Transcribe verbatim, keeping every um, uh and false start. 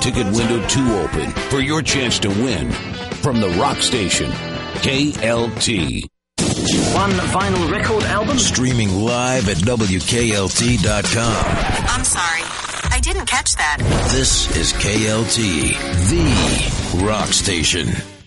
ticket window two open for your chance to win from the rock station, K L T. One vinyl record album? Streaming live at W K L T dot com. I'm sorry. I didn't catch that. This is K L T, the rock station.